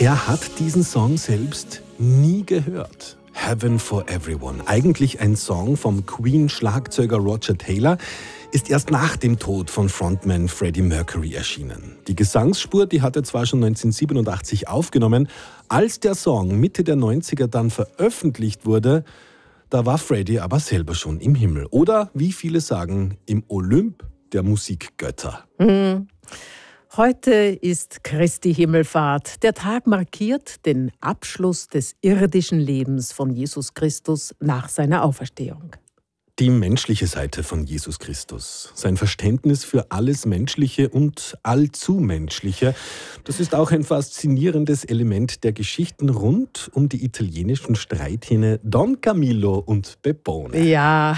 Er hat diesen Song selbst nie gehört. Heaven for Everyone, eigentlich ein Song vom Queen-Schlagzeuger Roger Taylor, ist erst nach dem Tod von Frontman Freddie Mercury erschienen. Die Gesangsspur, die hat er zwar schon 1987 aufgenommen, als der Song Mitte der 90er dann veröffentlicht wurde, da war Freddie aber selber schon im Himmel. Oder, wie viele sagen, im Olymp der Musikgötter. Heute ist Christi Himmelfahrt. Der Tag markiert den Abschluss des irdischen Lebens von Jesus Christus nach seiner Auferstehung. Die menschliche Seite von Jesus Christus, sein Verständnis für alles Menschliche und allzu Menschliche, das ist auch ein faszinierendes Element der Geschichten rund um die italienischen Streithähne Don Camillo und Peppone. Ja,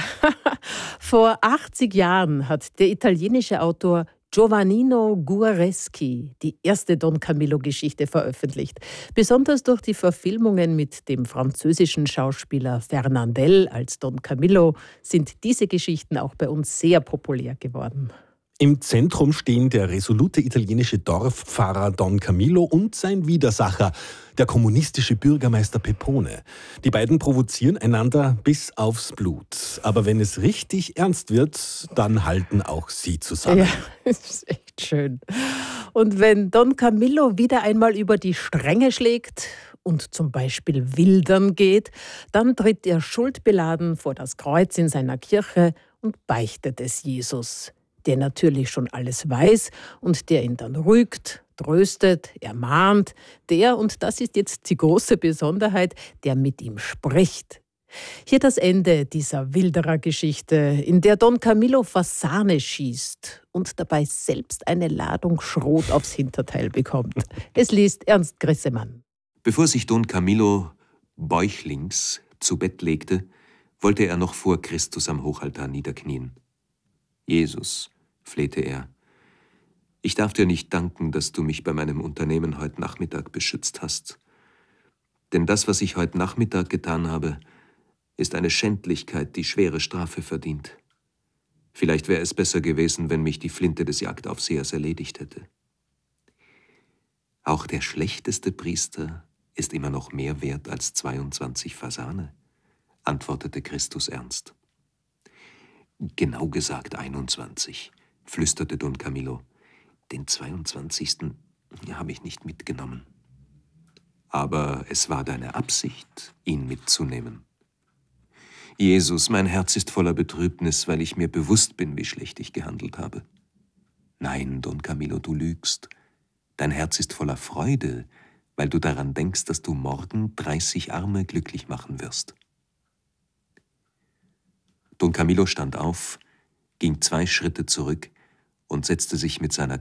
vor 80 Jahren hat der italienische Autor Giovannino Guareschi die erste Don Camillo-Geschichte veröffentlicht. Besonders durch die Verfilmungen mit dem französischen Schauspieler Fernandel als Don Camillo sind diese Geschichten auch bei uns sehr populär geworden. Im Zentrum stehen der resolute italienische Dorfpfarrer Don Camillo und sein Widersacher, der kommunistische Bürgermeister Peppone. Die beiden provozieren einander bis aufs Blut. Aber wenn es richtig ernst wird, dann halten auch sie zusammen. Ja, das ist echt schön. Und wenn Don Camillo wieder einmal über die Stränge schlägt und zum Beispiel wildern geht, dann tritt er schuldbeladen vor das Kreuz in seiner Kirche und beichtet es Jesus, der natürlich schon alles weiß und der ihn dann rügt, tröstet, ermahnt, der, und das ist jetzt die große Besonderheit, der mit ihm spricht. Hier das Ende dieser Wilderer-Geschichte, in der Don Camillo Fasane schießt und dabei selbst eine Ladung Schrot aufs Hinterteil bekommt. Es liest Ernst Grissemann. Bevor sich Don Camillo bäuchlings zu Bett legte, wollte er noch vor Christus am Hochaltar niederknien. Jesus, flehte er, ich darf dir nicht danken, dass du mich bei meinem Unternehmen heute Nachmittag beschützt hast. Denn das, was ich heute Nachmittag getan habe, ist eine Schändlichkeit, die schwere Strafe verdient. Vielleicht wäre es besser gewesen, wenn mich die Flinte des Jagdaufsehers erledigt hätte. Auch der schlechteste Priester ist immer noch mehr wert als 22 Fasane, antwortete Christus ernst. Genau gesagt 21, flüsterte Don Camillo. Den 22. habe ich nicht mitgenommen. Aber es war deine Absicht, ihn mitzunehmen. Jesus, mein Herz ist voller Betrübnis, weil ich mir bewusst bin, wie schlecht ich gehandelt habe. Nein, Don Camillo, du lügst. Dein Herz ist voller Freude, weil du daran denkst, dass du morgen 30 Arme glücklich machen wirst. Don Camillo stand auf, ging 2 Schritte zurück und setzte sich mit seiner